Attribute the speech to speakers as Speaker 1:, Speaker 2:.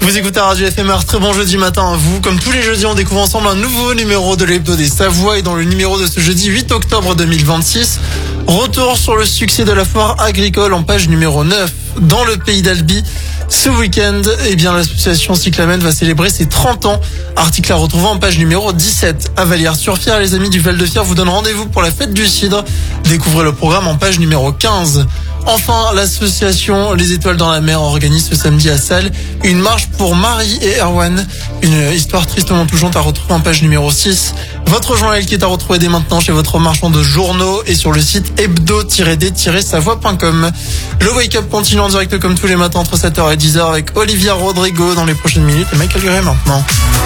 Speaker 1: Vous écoutez Radio FMR, très bon jeudi matin à vous. Comme tous les jeudis, on découvre ensemble un nouveau numéro de l'Hebdo des Savoies. Et dans le numéro de ce jeudi 8 octobre 2026, retour sur le succès de la foire agricole en page numéro 9. Dans le pays d'Albi, ce week-end, l'association Cyclamen va célébrer ses 30 ans. Article à retrouver en page numéro 17. À Vallières-sur-Fière, les amis du Val-de-Fière vous donnent rendez-vous pour la fête du cidre. Découvrez le programme en page numéro 15. Enfin, l'association Les Étoiles dans la Mer organise ce samedi à Salles une marche pour Marie et Erwan. Une histoire tristement touchante à retrouver en page numéro 6. Votre journal qui est à retrouver dès maintenant chez votre marchand de journaux et sur le site hebdo-d-savoie.com. Le Wake Up continue en direct comme tous les matins entre 7h et 10h avec Olivia Rodrigo dans les prochaines minutes et Michael Gray maintenant.